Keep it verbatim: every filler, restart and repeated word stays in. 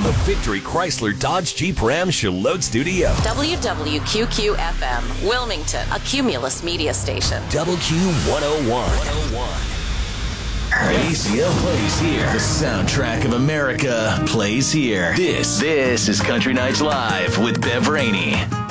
the Victory Chrysler Dodge Jeep Ram Charlotte Studio. W W Q Q F M, Wilmington, a Cumulus media station. Double Q one oh one. A C L plays here. The soundtrack of America plays here. This, this is Country Nights Live with Bev Rainey.